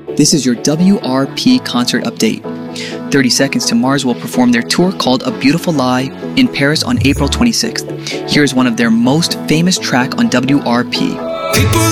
This is your WRP concert update. 30 Seconds to Mars will perform their tour called A Beautiful Lie in Paris on April 26th. Here's one of their most famous track on WRP.